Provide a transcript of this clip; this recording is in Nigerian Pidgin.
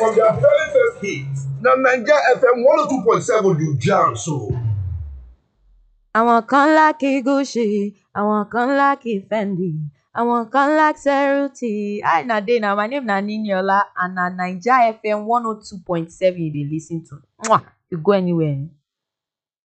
from their very first hit. Now Naija FM 102.7 you jam so. Àwọn kan like Gucci, àwọn kan like Fendi, àwọn kan like Ceruti. Hi Nade, na my name na Niniola and na Naija FM 102.7 you dey lis ten to. Mwah! You go anywhere.